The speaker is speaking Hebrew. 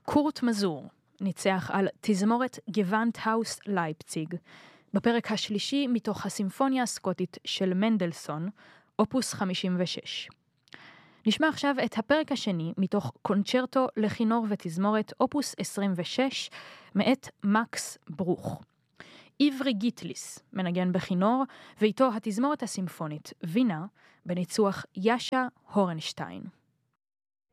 קורט מזור ניצח על תזמורת גוונטהאוס לייפציג, בפרק השלישי מתוך הסימפוניה הסקוטית של מנדלסון, אופוס 56. נשמע עכשיו את הפרק השני מתוך קונצ'רטו לכינור ותזמורת, אופוס 26, מאת מקס ברוך. עברי גיטליס מנגן בכינור, ואיתו התזמורת הסימפונית וינה, בניצוח יאשה הורנשטיין.